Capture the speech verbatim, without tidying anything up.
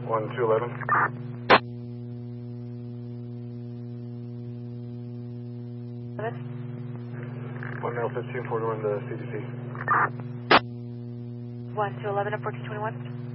one two eleven. one L fifteen forty-one to C D C. one two eleven at fourteen twenty-one.